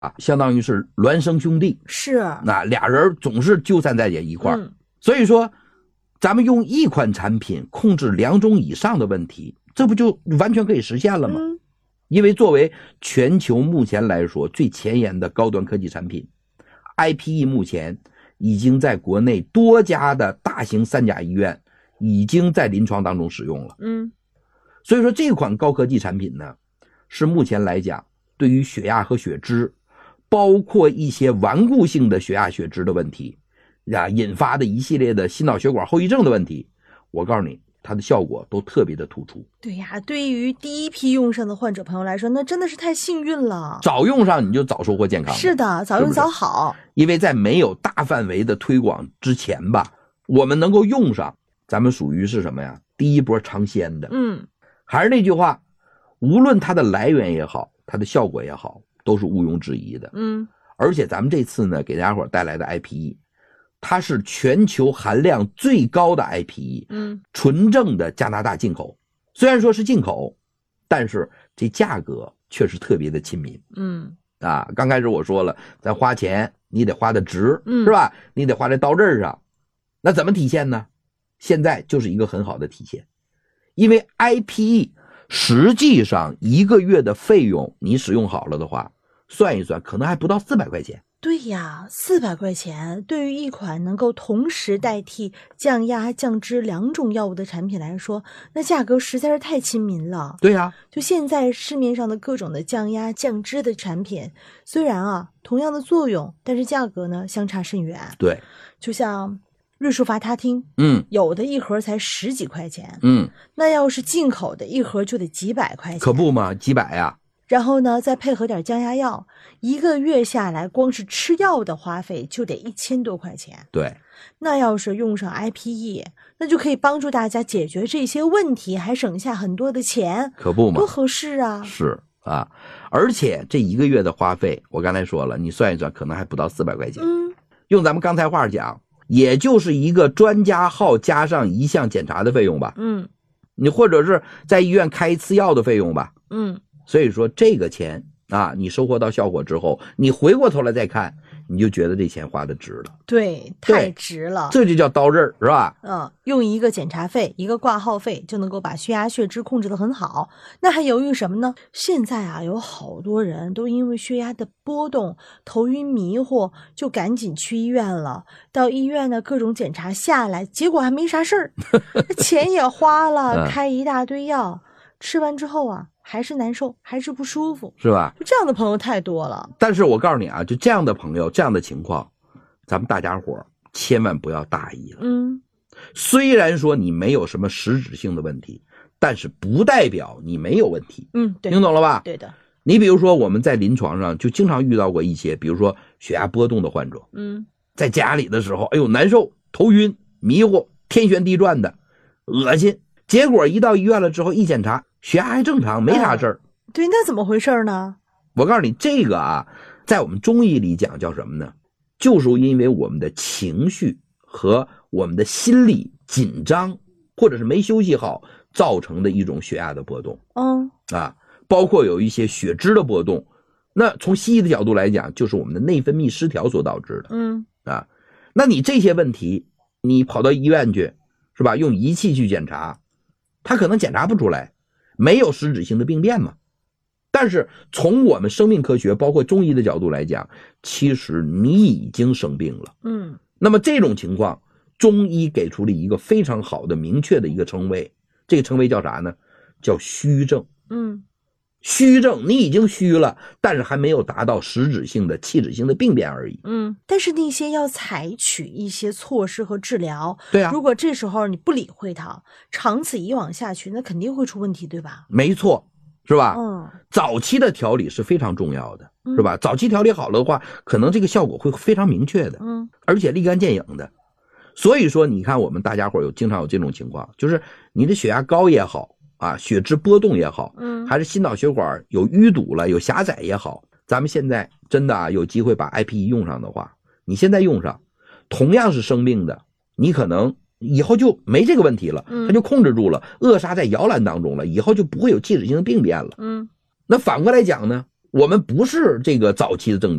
相当于是孪生兄弟， 是那俩人总是纠缠在一块儿。所以说咱们用一款产品控制2种以上的问题，这不就完全可以实现了吗？因为作为全球目前来说最前沿的高端科技产品， IPE 目前已经在国内多家的大型3甲医院已经在临床当中使用了。所以说这款高科技产品呢，是目前来讲对于血压和血脂，包括一些顽固性的血压血脂的问题引发的一系列的心脑血管后遗症的问题，我告诉你它的效果都特别的突出。 对呀，对于第一批用上的患者朋友来说，那真的是太幸运了。 早用上你就早收获健康。 是的，早用早好。 因为在没有大范围的推广之前吧，我们能够用上，咱们属于是什么呀？第一波尝鲜的。还是那句话，无论它的来源也好，它的效果也好，都是毋庸置疑的。而且咱们这次呢，给大家伙带来的 IPE， 它是全球含量最高的 IPE，纯正的加拿大进口。虽然说是进口，但是这价格确实特别的亲民。刚开始我说了，咱花钱你得花的值，是吧？你得花在刀刃上。那怎么体现呢？现在就是一个很好的体现。因为 IPE 实际上1个月的费用，你使用好了的话，算一算可能还不到400块钱。 对呀，400块钱对于一款能够同时代替降压降脂2种药物的产品来说，那价格实在是太亲民了。 对呀， 就现在市面上的各种的降压降脂的产品，虽然同样的作用，但是价格呢相差甚远。 对， 就像瑞舒伐他汀，有的一盒才10几块钱，那要是进口的一盒就得几百块钱。 可不嘛，几百呀。 然后呢，再配合点降压药，1个月下来，光是吃药的花费就得1000多块钱。 对， 那要是用上 IPE， 那就可以帮助大家解决这些问题，还省下很多的钱， 可不嘛， 多合适啊！ 是啊，而且这1个月的花费，我刚才说了，你算一算，可能还不到400块钱。用咱们刚才话讲，也就是一个专家号加上1项检查的费用吧。你或者是在医院开一次药的费用吧。所以说这个钱你收获到效果之后，你回过头来再看，你就觉得这钱花的值了。 对，太值了。 这就叫刀刃，是吧？ 用一个检查费，一个挂号费就能够把血压血脂控制得很好，那还犹豫什么呢？现在有好多人都因为血压的波动头晕迷糊，就赶紧去医院了。到医院呢，各种检查下来，结果还没啥事儿，钱也花了，开一大堆药，吃完之后还是难受，还是不舒服， 是吧？ 就这样的朋友太多了。 但是我告诉你就这样的朋友，这样的情况，咱们大家伙千万不要大意了。虽然说你没有什么实质性的问题，但是不代表你没有问题。 对， 听懂了吧？ 对的。 你比如说我们在临床上就经常遇到过一些，比如说血压波动的患者，在家里的时候，难受、头晕、迷糊、天旋地转的，恶心。结果一到医院了之后，一检查，血压还正常，没啥事儿。 对，那怎么回事呢？ 我告诉你，这个在我们中医里讲叫什么呢？就是因为我们的情绪和我们的心理紧张，或者是没休息好，造成的一种血压的波动。包括有一些血脂的波动。那从西医的角度来讲，就是我们的内分泌失调所导致的。那你这些问题，你跑到医院去，是吧？用仪器去检查，他可能检查不出来，没有实质性的病变嘛。但是从我们生命科学包括中医的角度来讲，其实你已经生病了。那么这种情况，中医给出了一个非常好的明确的一个称谓，这个称谓叫啥呢？叫虚症。虚症，你已经虚了，但是还没有达到实质性的器质性的病变而已。 但是那些要采取一些措施和治疗， 对如果这时候你不理会它，长此以往下去，那肯定会出问题，对吧？ 没错，是吧？早期的调理是非常重要的，是吧？早期调理好了的话，可能这个效果会非常明确的，而且立竿见影的。所以说你看我们大家伙经常有这种情况，就是你的血压高也好血脂波动也好，还是心脑血管有淤堵了有狭窄也好，咱们现在真的有机会把 IPE 用上的话，你现在用上，同样是生病的，你可能以后就没这个问题了，它就控制住了，扼杀在摇篮当中了，以后就不会有器质性的病变了。那反过来讲呢， 我们不是这个早期的症状。